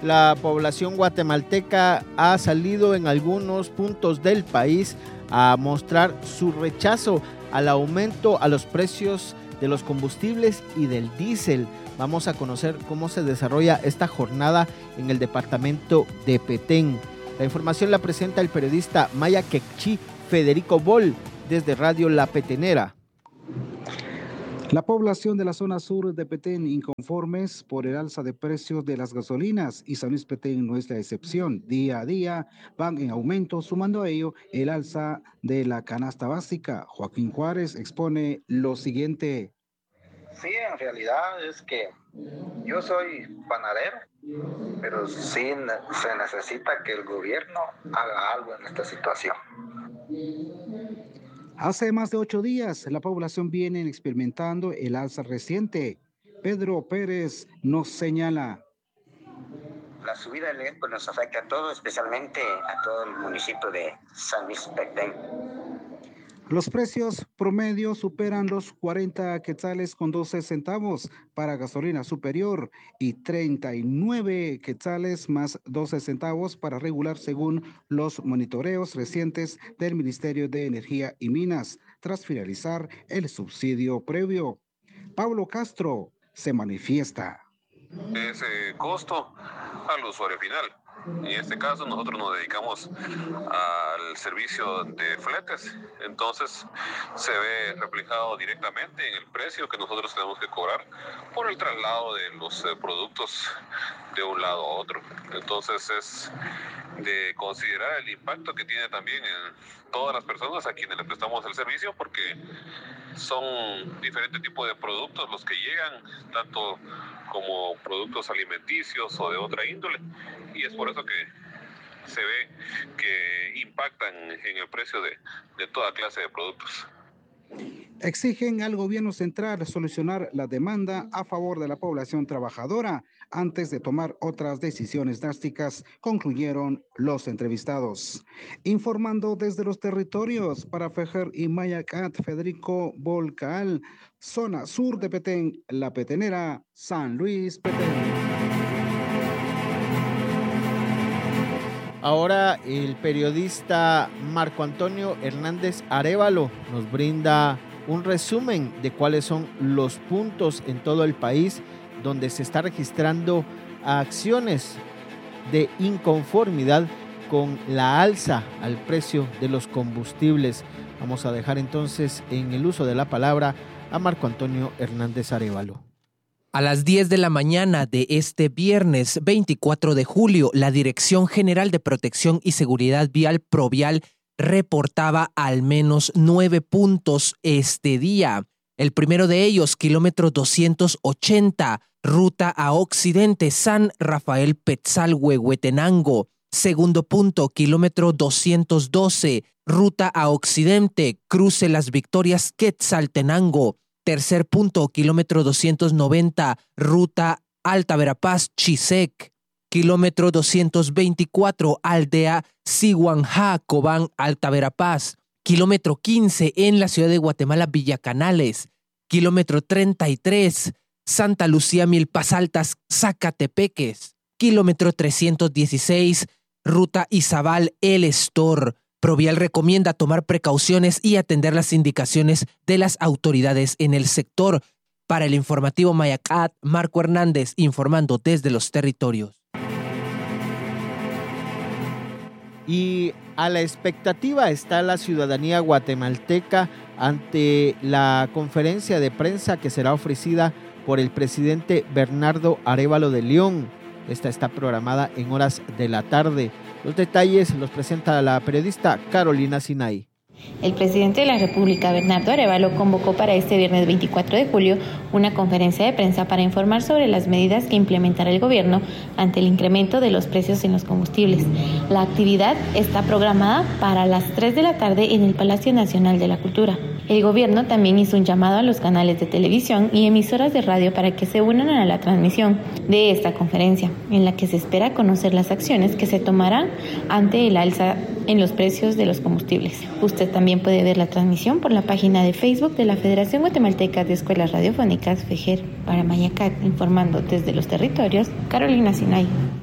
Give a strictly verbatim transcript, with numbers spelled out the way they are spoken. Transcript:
la población guatemalteca ha salido en algunos puntos del país a mostrar su rechazo al aumento a los precios de los combustibles y del diésel. Vamos a conocer cómo se desarrolla esta jornada en el departamento de Petén. La información la presenta el periodista maya quechí Federico Bol desde Radio La Petenera. La población de la zona sur de Petén inconformes por el alza de precios de las gasolinas, y San Luis Petén no es la excepción. Día a día van en aumento, sumando a ello el alza de la canasta básica. Joaquín Juárez expone lo siguiente. Sí, en realidad es que yo soy panadero, pero sí se necesita que el gobierno haga algo en esta situación. Hace más de ocho días, la población viene experimentando el alza reciente. Pedro Pérez nos señala. La subida del electro nos afecta a todos, especialmente a todo el municipio de San Luis Petén. Los precios promedio superan los cuarenta quetzales con doce centavos para gasolina superior y treinta y nueve quetzales más doce centavos para regular, según los monitoreos recientes del Ministerio de Energía y Minas, tras finalizar el subsidio previo. Pablo Castro se manifiesta. Ese costo al usuario final. En este caso nosotros nos dedicamos al servicio de fletes, entonces se ve reflejado directamente en el precio que nosotros tenemos que cobrar por el traslado de los productos de un lado a otro. Entonces es de considerar el impacto que tiene también en todas las personas a quienes le prestamos el servicio, porque son diferentes tipos de productos los que llegan, tanto como productos alimenticios o de otra índole, y es por eso que se ve que impactan en el precio de, de toda clase de productos. Exigen al gobierno central solucionar la demanda a favor de la población trabajadora antes de tomar otras decisiones drásticas, concluyeron los entrevistados. Informando desde los territorios para Fejer y Mayacat, Federico Volcaal, zona sur de Petén, La Petenera, San Luis Petén. Ahora el periodista Marco Antonio Hernández Arévalo nos brinda un resumen de cuáles son los puntos en todo el país donde se está registrando acciones de inconformidad con la alza al precio de los combustibles. Vamos a dejar entonces en el uso de la palabra a Marco Antonio Hernández Arévalo. A las diez de la mañana de este viernes veinticuatro de julio, la Dirección General de Protección y Seguridad Vial Provial reportaba al menos nueve puntos este día. El primero de ellos, kilómetro doscientos ochenta, ruta a Occidente, San Rafael Petzal, Huehuetenango. Segundo punto, kilómetro doscientos doce, ruta a Occidente, cruce Las Victorias, Quetzaltenango. Tercer punto, kilómetro doscientos noventa, ruta Alta Verapaz, Chisec. Kilómetro doscientos veinticuatro, aldea Siguanjá, Cobán, Alta Verapaz. Kilómetro quince, en la ciudad de Guatemala, Villacanales. Kilómetro treinta y tres, Santa Lucía, Milpas Altas, Zacatepeques. Kilómetro trescientos dieciséis, ruta Izabal, El Estor. Provial recomienda tomar precauciones y atender las indicaciones de las autoridades en el sector. Para el informativo Mayacat, Marco Hernández informando desde los territorios. Y a la expectativa está la ciudadanía guatemalteca ante la conferencia de prensa que será ofrecida por el presidente Bernardo Arévalo de León. Esta está programada en horas de la tarde. Los detalles los presenta la periodista Carolina Sinay. El presidente de la República, Bernardo Arévalo, convocó para este viernes veinticuatro de julio una conferencia de prensa para informar sobre las medidas que implementará el gobierno ante el incremento de los precios en los combustibles. La actividad está programada para las tres de la tarde en el Palacio Nacional de la Cultura. El gobierno también hizo un llamado a los canales de televisión y emisoras de radio para que se unan a la transmisión de esta conferencia, en la que se espera conocer las acciones que se tomarán ante el alza en los precios de los combustibles. Usted también puede ver la transmisión por la página de Facebook de la Federación Guatemalteca de Escuelas Radiofónicas, FEJER. Para Mayacat, informando desde los territorios, Carolina Sinay.